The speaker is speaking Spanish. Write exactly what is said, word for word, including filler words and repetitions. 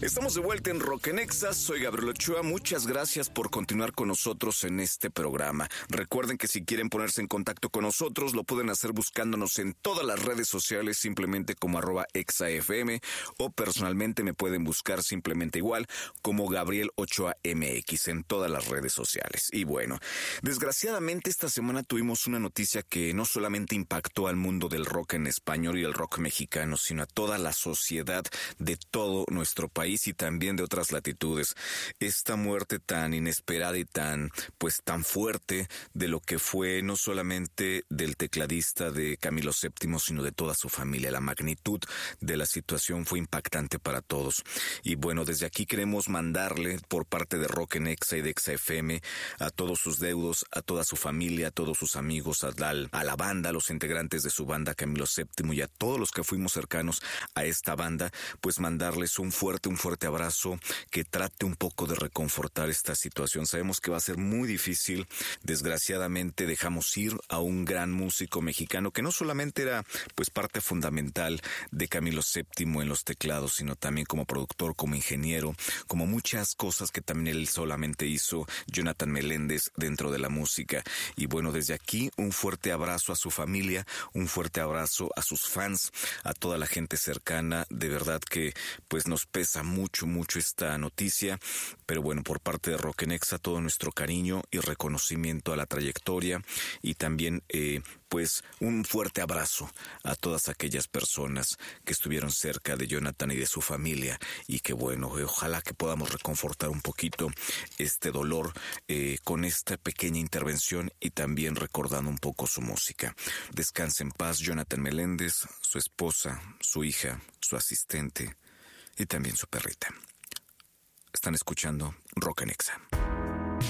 Estamos de vuelta en Rock en Exa, soy Gabriel Ochoa, muchas gracias por continuar con nosotros en este programa. Recuerden que si quieren ponerse en contacto con nosotros, lo pueden hacer buscándonos en todas las redes sociales, simplemente como arroba exafm, o personalmente me pueden buscar simplemente igual como Gabriel Ochoa M X en todas las redes sociales. Y bueno, desgraciadamente esta semana tuvimos una noticia que no solamente impactó al mundo del rock en español y el rock mexicano, sino a toda la sociedad de todo nuestro país y también de otras latitudes. Esta muerte tan inesperada y tan, pues tan fuerte de lo que fue no solamente del tecladista de Camilo séptimo, sino de toda su familia. La magnitud de la situación fue impactante para todos. Y bueno, desde aquí queremos mandarle por parte de Rock en Exa y de Exa F M a todos sus deudos, a toda su familia, a todos sus amigos, a la, a la banda, a los integrantes de su banda Camilo séptimo y a todos los que fuimos cercanos a esta banda, pues mandarles un fuerte, un fuerte abrazo que trate un poco de reconfortar esta situación. Sabemos que va a ser muy difícil. Desgraciadamente dejamos ir a un gran músico mexicano que no solamente era pues parte fundamental de Camilo séptimo en los teclados, sino también como productor, como ingeniero, como muchas cosas que también él solamente hizo, Jonathan Meléndez, dentro de la música. Y bueno, desde aquí un fuerte abrazo a su familia, un fuerte abrazo a sus fans, a toda la gente cercana. De verdad que pues nos pesa mucho, mucho esta noticia, pero bueno, por parte de Rock en Exa, todo nuestro cariño y reconocimiento a la trayectoria y también eh, pues un fuerte abrazo a todas aquellas personas que estuvieron cerca de Jonathan y de su familia, y que bueno, ojalá que podamos reconfortar un poquito este dolor eh, con esta pequeña intervención y también recordando un poco su música. Descanse en paz Jonathan Meléndez, su esposa, su hija, su asistente y también su perrita. Están escuchando Rock en Exa.